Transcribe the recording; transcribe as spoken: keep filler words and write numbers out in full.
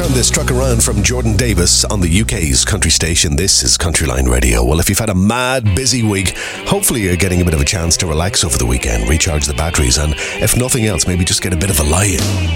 Turn This Truck Around from Jordan Davis on the U K's country station. This is Countryline Radio. Well, if you've had a mad, busy week, hopefully you're getting a bit of a chance to relax over the weekend, recharge the batteries, and if nothing else, maybe just get a bit of a lie-in.